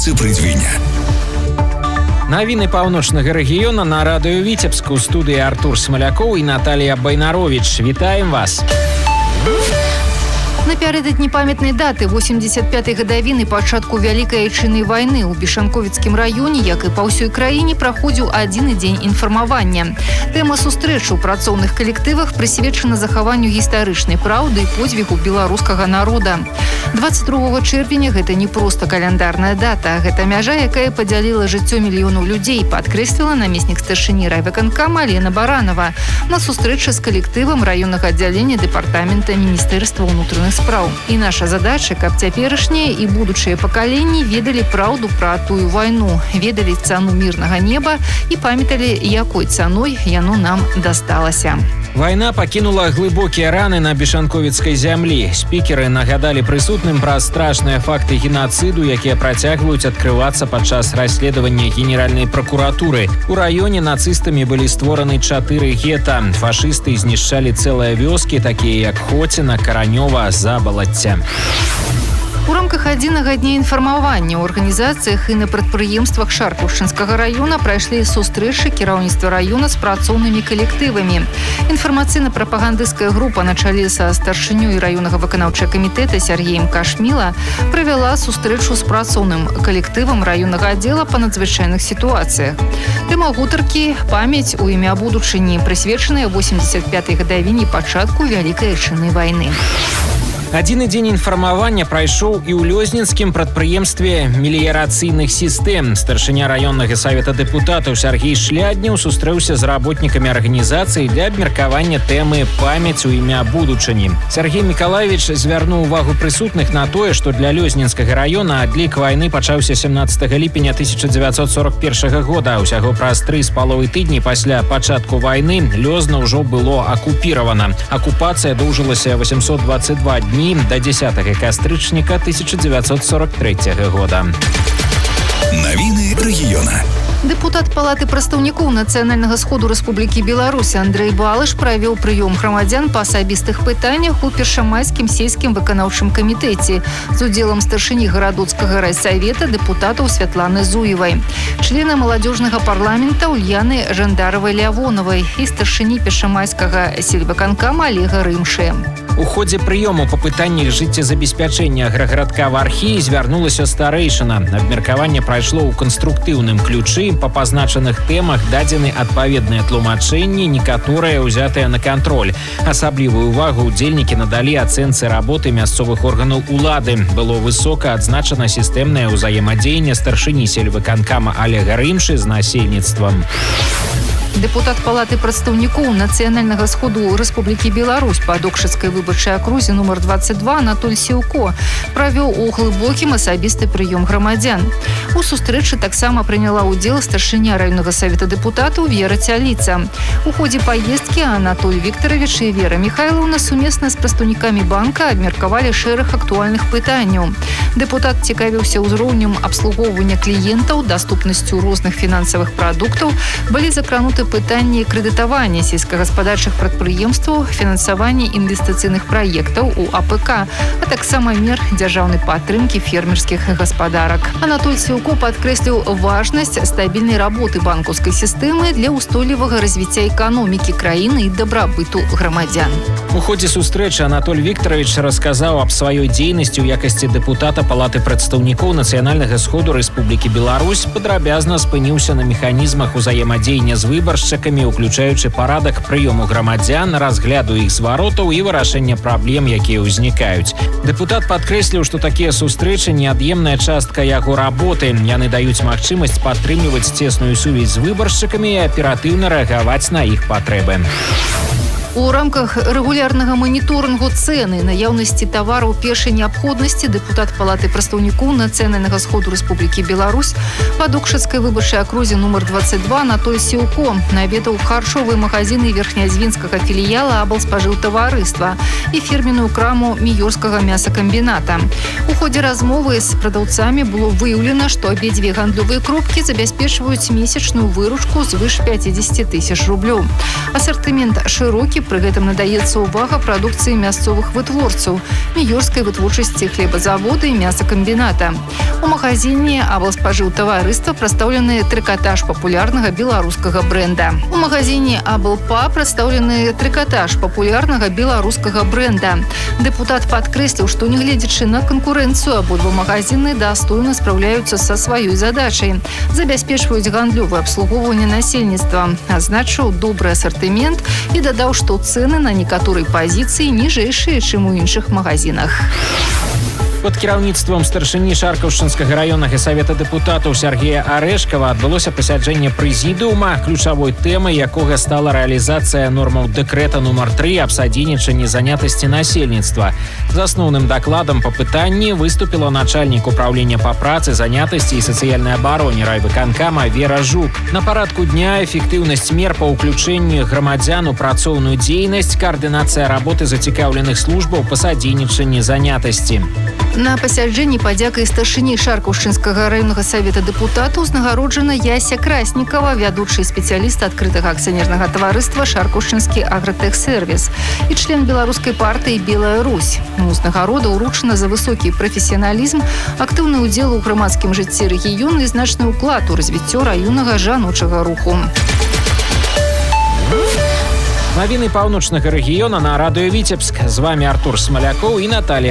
Цифрыдвиня. Навіны паўночнага рэгіёна на радыё Віцебск. У студыі Артур Смалякоў і Наталія Байнаровіч. Вітаем вас! Напярэдадні памятнай даты 85-й гадавіны пачатку Вялікай Айчыннай вайны ў Бешанковіцкім раёне, як і па ўсёй краіне, праходзіў адзіны дзень інфармавання. Тэма сустрэчы ў працоўных калектывах прысвечана захаванню гістарычнай праўды і подзвігу беларускага народа. 22 чэрвеня гэта не проста каляндарная дата, гэта мяжа, якая падзяліла жыццё мільёнаў людзей, падкрэсліла намеснік старшыні райвыканкама Лена Баранова на сустрэчы з калектывам раённага аддзялення дэпартамента Міністэрства ўнутраных спраў. І наша задача, каб цяперашнія і будучыя пакаленні ведалі праўду пра тую вайну, ведалі цану мірнага неба і памяталі, якой цаной яно нам дасталася. Вайна пакінула глыбокія раны на бешанковіцкай зямлі. Спікеры нагадалі прысутным пра страшныя факты генацыду, якія працягваюць адкрывацца падчас расследавання Генеральнай пракуратуры. У раёне нацыстамі былі створаны 4 гета. Фашысты знішчалі цэлыя вёскі, такія як Хоціна, Каранёва, Забалацця. У рамках адзінага дня інфармавання ў арганізацыях і на прадпрыемствах Шаркаўшчынскага раёна прайшлі сустрэчы кіраўніцтва раёна з працоўнымі калектывамі. Інфармацыйна-прапагандысцкая група на чале са старшынёй раённага выканаўчага камітэта Сергеем Кашміла правяла сустрэчу з працоўным калектывам раённага аддзела па надзвычайных сітуацыях. Тэма гутаркі «Памяць у імя будучыні», прысвечаная 85-й гадавіне пачатку Вялікай Айчыннай вайны. Адзіны дзень інфармавання прайшоў і ў лёзнінскім прадпрыемстве меліярацыйных сістэм. Старшыня раённага савета дэпутатаў Сергей Шляднеў сустрэўся з работнікамі арганізацыі для абмеркавання тэмы «Памяць у імя будучыні». Сергей Мікалаевич звярнуў увагу прысутных на тое, што для лёзнінскага раёна адлік вайны пачаўся 17 ліпеня 1941 года. Усяго праз 3,5 тыдні пасля пачатку вайны Лёзна ўжо было акупіравана. Акупацыя доўжылася 822 дні до 10 кастрычніка 1943 года. Навіны рэгіёна. Дэпутат Палаты прадстаўнікоў Нацыянальнага сходу Рэспублікі Беларусь Андрэй Балыш правёў прыём грамадзян па асабістых пытаннях у першамайскім сельскім выканаўчым камітэце з удзелам старшыні гарадоцкага райсавета дэпутатаў Святланы Зуевай, члена маладзёжнага парламента Ульяны Жандаравай-Лявонавай і старшыні першамайскага сельвыканкама Олега Рымшы. У ходзе прыёму па пытаннях жыццезабеспячэння аграгарадка Вархі звярнулася старэйшына. Абмеркаванне прайшло ў канструктыўным ключы. Па пазначаных тэмах дадзены адпаведныя тлумачэнні, некаторыя ўзятыя на кантроль. Асаблівую ўвагу удзельнікі надалі ацэнцы работы мясцовых органаў улады. Было высока адзначана сістэмнае ўзаемадзеянне старшыні сельвыканкама Олега Рымшы з насельніцтвам. Дэпутат Палаты прадстаўнікоў Нацыянальнага сходу Рэспублікі Беларусь па Докшыцкай выбарчай акрузе нумар 22 Анатоль Сіўко правёў у глыбокім асабісты прыём грамадзян. У сустрэчы таксама прыняла ўдзел старшыня раённага савета дэпутатаў Вера Цяліца. У ходзе паездкі Анатоль Віктаравіч і Вера Міхайлаўна сумесна з прадстаўнікамі банка абмеркавалі шэраг актуальных пытанняў. Дэпутат цікавіўся ўзроўнем абслугоўвання кліентаў, даступнасцю розных фінансавых прадуктаў, былі закрануты пытанні крэдытавання сельскагаспадарчых прадпрыемстваў, фінансавання інвестыцыйных праектаў у АПК, а таксама мер дзяржаўнай падтрымкі фермерскіх гаспадарак. Анатоль Сіўко падкрэсліў важнасць стабільнай работы банкаўскай сістэмы для ўстойлівага развіцця эканомікі краіны і дабрабыту грамадзян. У ходзе сустрэчы Анатоль Віктаравіч расказаў аб сваёй дзейнасці ў якасці дэпутата Палаты прадстаўнікоў Нацыянальнага сходу Рэспублікі Беларусь, падрабязна спыніўся на механізмах узаемадзеяння з выбаршчыкамі, уключаючы парадак прыёму грамадзян, разгляду іх зваротаў і вырашэння праблем, якія ўзнікаюць. Дэпутат падкрэсліў, што такія сустрэчы неад'емная частка яго работы. Яны даюць магчымасць падтрымліваць цесную сувязь з выбаршчыкамі і аператыўна рэагаваць на іх патрэбы. У рамках рэгулярнага маніторынгу цэны наяўнасці тавараў першай неабходнасці дэпутат Палаты прадстаўнікоў Нацыянальнага сходу Рэспублікі Беларусь па Докшыцкай выбарчай акрузе нумар 22 Анатоль Сіўко наведаў харчовыя магазины верхнязвінскага філіяла аблспажыўтаварыства і фірменную краму Міёрскага мясакамбіната. У ходзе размовы з прадаўцамі было выяўлена, што абедзве гандлёвыя кропкі забяспечваюць месячную выручку звыш 50 000 рублёў. Асартымент шырокі, публікі, пры гэтым надаецца ўвага прадукцыі мясцовых вытворцаў, міёрскай вытворчасці хлебазавода і мясакамбіната. У магазине «Аблспажыўтаварыства» прадстаўлены трыкатаж папулярнага беларускага бренда. У магазине «Аблпа» прадстаўлены трыкатаж папулярнага беларускага бренда. Дэпутат падкрэсліў, што нягледзячы на канкурэнцыю, абодва магазины дастойна спраўляюцца са сваёй задачай. Забяспечваюць гандлёвае абслугоўванне насельніцтва. Азначыў добры асартымент і дадаў, што цэны на некаторыя пазіцыі ніжэйшыя, чым у іншых магазинах. Под кіраўніцтвам старшыні Шаркаўшчынскага раённага савета дэпутатаў Сергея Арэшкава адбылося пасяджэнне прэзідыума, ключавой тэмай якога стала рэалізацыя нормаў дэкрэта нумар 3 аб садзейнічанні занятасці насельніцтва. З асноўным дакладам па пытанні выступіла начальнік управлення па працы, занятасці і сацыяльнай абароне райвыканкама Вера Жук. На парадку дня эфектыўнасць мер па ўключэнню грамадзян у працоўную дзейнасць, каардынацыя работы зацікаўленых службаў па садзейнічанні занятасці. На пасяджэнні падзякай старшыні Шаркаўшчынскага раённага савета дэпутатаў узнагароджана Яся Краснікава, вядучы спецыяліст адкрытага акцыянернага таварыства «Шаркаўшчынскі агратэхсервіс» і член беларускай партыі «Белая Русь». Узнагарода ўручана за высокі прафесіяналізм, актыўны ўдзел у грамадскім жыцці рэгіёна і значны ўклад у развіццё раённага жаночага руху. Навіны паўночнага рэгіёна на радыё Віцебск. З вами Артур Смалякоў і Наталья